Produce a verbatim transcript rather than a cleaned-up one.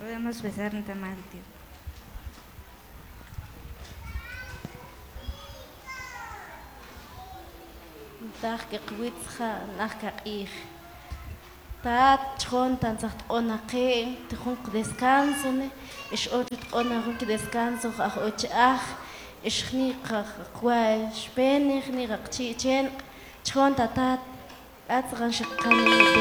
Podemos besar en tamal, tío. Taq kiqwitzqa naq kaq'ij. Tat chjon tan saht ona qe, tijun descanso ne, ix ocho ona jun ki descanso aj ocho aj, ix ni qa qwa xpeni ni qaqchi chen, chjon tatat atzgan xaqani